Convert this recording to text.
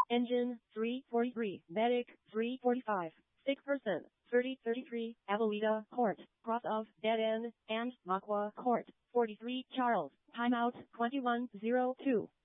Engine 343, Medic 345, sick person 3033, Avelita Court, cross of Dead End, and Maqua Court, 43 Charles, timeout 2102.